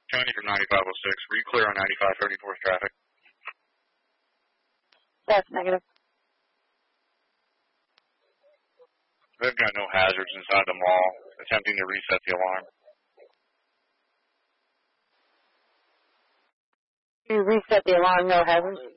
County from 9506. Were you clear on 9534th traffic? That's negative. They've got no hazards inside the mall. Attempting to reset the alarm. You reset the alarm, no hazards?